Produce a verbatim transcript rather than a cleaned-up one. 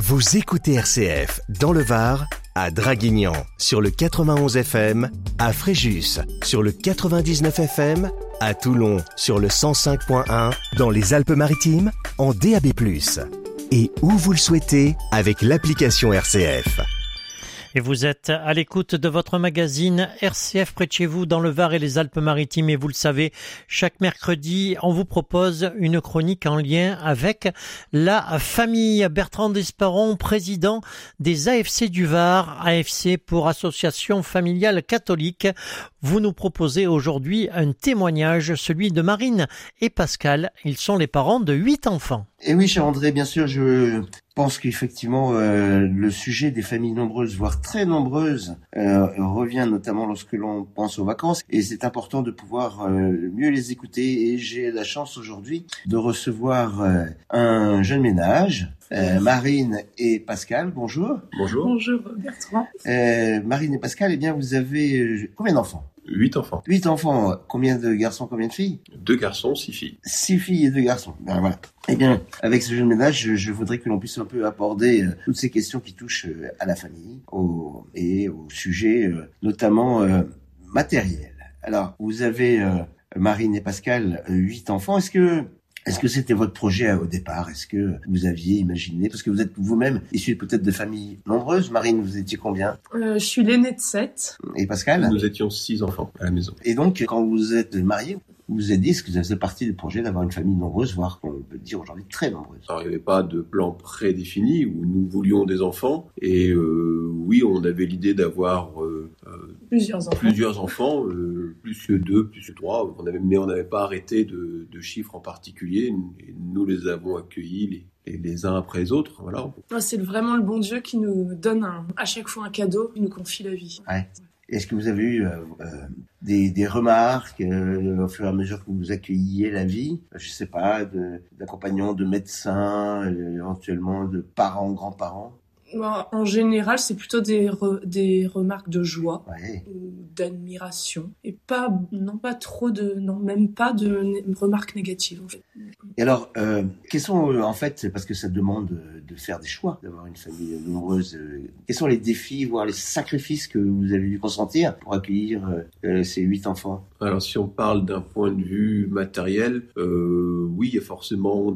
Vous écoutez R C F dans le Var, à Draguignan sur le quatre-vingt-onze F M, à Fréjus sur le quatre-vingt-dix-neuf F M, à Toulon sur le cent cinq point un, dans les Alpes-Maritimes en D A B plus. Et où vous le souhaitez avec l'application R C F. Et vous êtes à l'écoute de votre magazine R C F près de chez vous dans le Var et les Alpes-Maritimes. Et vous le savez, chaque mercredi, on vous propose une chronique en lien avec la famille. Bertrand Desparon, président des A F C du Var, A F C pour Association Familiale Catholique. Vous nous proposez aujourd'hui un témoignage, celui de Marine et Pascal. Ils sont les parents de huit enfants. Et oui, cher André, bien sûr, je pense qu'effectivement, euh, le sujet des familles nombreuses, voire très nombreuses, euh, revient notamment lorsque l'on pense aux vacances. Et c'est important de pouvoir euh, mieux les écouter. Et j'ai la chance aujourd'hui de recevoir euh, un jeune ménage, euh, Marine et Pascal. Bonjour. Bonjour. Bonjour Bertrand. Euh, Marine et Pascal, eh bien, vous avez euh, combien d'enfants ? Huit enfants. Huit enfants. Combien de garçons, combien de filles ? Deux garçons, six filles. Six filles et deux garçons. Ben voilà. Eh bien, avec ce jeune ménage, je, je voudrais que l'on puisse un peu aborder euh, toutes ces questions qui touchent euh, à la famille au, et au sujet euh, notamment euh, matériel. Alors, vous avez, euh, Marine et Pascal, euh, huit enfants. Est-ce que Est-ce que c'était votre projet au départ ? Est-ce que vous aviez imaginé ? Parce que vous êtes vous-même issu peut-être de familles nombreuses. Marine, vous étiez combien ? euh, Je suis l'aînée de sept. Et Pascal ? Nous étions six enfants à la maison. Et donc, quand vous êtes mariés, vous vous êtes dit, est-ce que ça faisait partie du projet d'avoir une famille nombreuse, voire qu'on peut dire aujourd'hui très nombreuse ? Alors, il n'y avait pas de plan prédéfini où nous voulions des enfants. Et euh, oui, on avait l'idée d'avoir euh, plusieurs enfants, plusieurs enfants euh, plus que deux, plus que trois. On avait, mais on n'avait pas arrêté de, de chiffres en particulier. Et nous les avons accueillis les, les, les uns après les autres. Voilà. C'est vraiment le bon Dieu qui nous donne un, à chaque fois un cadeau, qui nous confie la vie. Ouais. Est-ce que vous avez eu euh, euh, des, des remarques euh, au fur et à mesure que vous accueilliez la vie, je sais pas, de, d'accompagnants, de médecins, euh, éventuellement de parents, grands-parents ? En général, c'est plutôt des, re, des remarques de joie, ouais. ou d'admiration, et pas, non pas trop de, non même pas de né, remarques négatives en fait. Et alors, euh, quels sont euh, en fait, c'est parce que ça demande de, de faire des choix, d'avoir une famille nombreuse. Euh, quels sont les défis, voire les sacrifices que vous avez dû consentir pour accueillir euh, ces huit enfants ? Alors, si on parle d'un point de vue matériel, euh, oui, il y a forcément